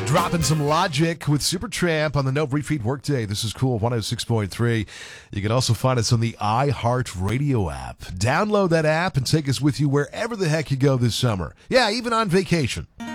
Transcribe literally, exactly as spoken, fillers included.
Dropping some Logic with Supertramp on the No Refeed Workday. This is Cool one oh six point three. You can also find us on the iHeartRadio app. Download that app and take us with you wherever the heck you go this summer. Yeah, even on vacation.